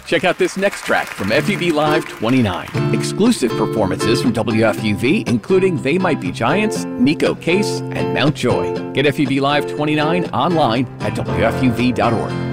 Check out this next track from FUV Live 29. Exclusive performances from WFUV, including They Might Be Giants, Nico Case, and Mount Joy. Get FUV Live 29 online at WFUV.org.